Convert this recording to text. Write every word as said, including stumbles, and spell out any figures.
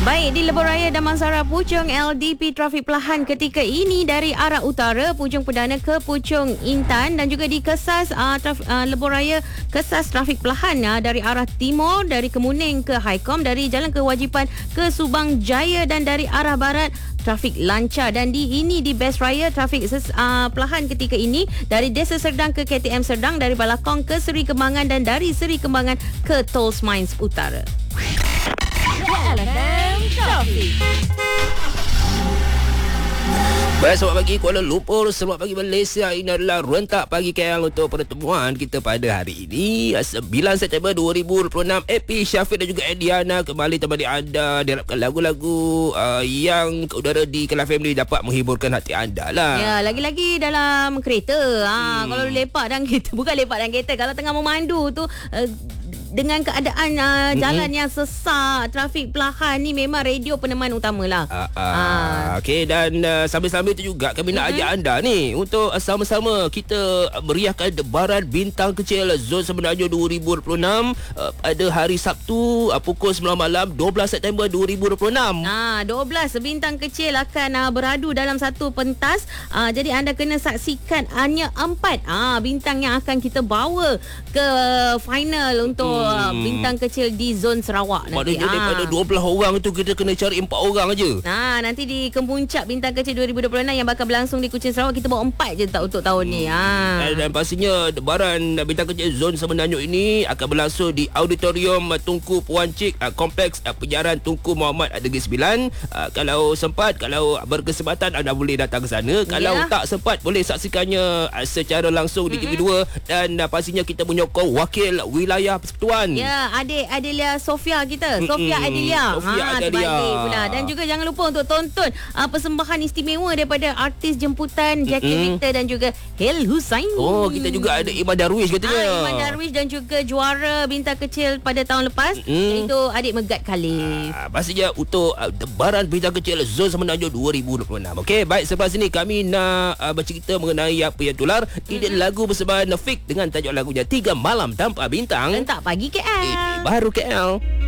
Baik, di Lebuh Raya Damansara Puchong, L D P trafik perlahan ketika ini dari arah utara Puchong Perdana ke Puchong Intan, dan juga di Kesas uh, traf, uh, Lebuh Raya Kesas trafik perlahan uh, dari arah timur dari Kemuning ke Highcom, dari Jalan Kewajipan ke Subang Jaya, dan dari arah barat trafik lancar. Dan di ini di Best Raya trafik ses, uh, perlahan ketika ini dari Desa Serdang ke K T M Serdang, dari Balakong ke Seri Kembangan, dan dari Seri Kembangan ke Tolls Mines Utara. L F M Traffic. Baik, selamat pagi Kuala Lumpur, selamat pagi Malaysia. Ini adalah rentak pagi K L untuk pertemuan kita pada hari ini, sembilan September dua ribu dua puluh enam. A P, Syafiq dan juga Ediana kembali temani anda. Diharapkan lagu-lagu uh, yang ke udara di K L F M ni dapat menghiburkan hati anda lah. Ya, lagi-lagi dalam kereta. Ha, hmm. Kalau lepak dalam kereta, bukan lepak dalam kereta, kalau tengah memandu tu uh, dengan keadaan uh, jalan mm-hmm. yang sesak, trafik perlahan ni, memang radio peneman utama lah. Uh, uh, uh. Okey, dan uh, sambil-sambil tu juga kami nak mm-hmm. ajak anda ni untuk uh, sama-sama kita meriahkan debaran bintang kecil Zon Semenanjung dua ribu dua puluh enam uh, pada hari Sabtu uh, pukul sembilan malam dua belas September dua ribu dua puluh enam. Ah, dua belas bintang kecil akan uh, beradu dalam satu pentas. Uh, jadi anda kena saksikan hanya empat ah bintang yang akan kita bawa ke final untuk Hmm. bintang kecil di zon Sarawak nanti. Maknanya daripada dua belas orang tu kita kena cari empat orang aja. Nah, nanti di Kemuncak Bintang Kecil dua ribu dua puluh enam yang bakal berlangsung di Kuching Sarawak, kita bawa empat je tak untuk tahun hmm. ni. Ha. Dan, dan pastinya debaran Bintang Kecil Zon Semenanjung ini akan berlangsung di Auditorium Tunku Puan Cik, Kompleks Penyiaran Tunku Muhammad Negeri Sembilan. Kalau sempat, kalau berkesempatan, anda boleh datang ke sana. Kalau yeah. tak sempat, boleh saksikannya secara langsung di mm-hmm. T V dua. Dan pastinya kita menyokong Wakil Wilayah Persekutuan. Ya, adik Adelia Sofia kita. Mm-mm. Sofia Adelia. Sofia ha, Adelia. Pula. Dan juga jangan lupa untuk tonton uh, persembahan istimewa daripada artis jemputan Jackie Mm-mm. Victor dan juga Hel Hussein. Oh, kita juga ada Iman Darwish katanya. Ah, Iman Darwish dan juga juara bintang kecil pada tahun lepas, Mm-mm. iaitu adik Megat Khalif. Ah, pastinya untuk uh, debaran bintang kecil Zon Semenanjung dua ribu dua puluh enam. Okey, baik, selepas ini kami nak uh, bercerita mengenai apa yang tular. Ini mm-hmm. lagu persembahan Fik dengan tajuk lagunya Tiga Malam Tanpa Bintang. Rentak pagi K L. Ini baru K L.